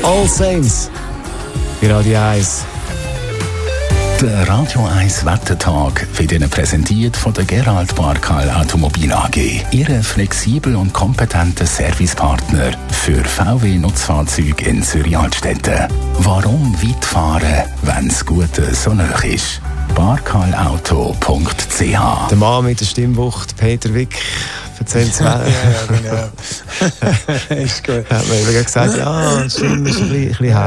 All Saints bei Radio 1. Der Radio 1 Wettertag wird Ihnen präsentiert von der Gerald Barkal Automobil AG. Ihre flexibel und kompetente Servicepartner für VW-Nutzfahrzeuge in Zürich-Altstetten. Warum weit fahren, wenn das Gute so nahe ist? barkalauto.ch. Der Mann mit der Stimmwucht, Peter Wick, erzählt es mal. Ja, genau. Ist gut. Hat mir gesagt, ja, die Stimme ist ein bisschen